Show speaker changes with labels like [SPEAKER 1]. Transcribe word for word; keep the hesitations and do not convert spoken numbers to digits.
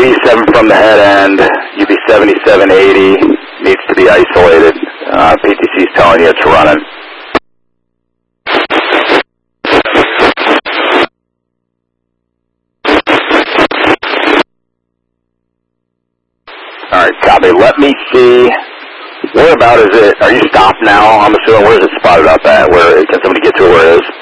[SPEAKER 1] eighty-seven from the head end, U B seventy-seven eighty, needs to be isolated. Uh, P T C's telling you it's running. Alright, copy. Let me see. Where about is it? Are you stopped now? I'm assuming, where is it spotted up at? Where, can somebody get to where it is?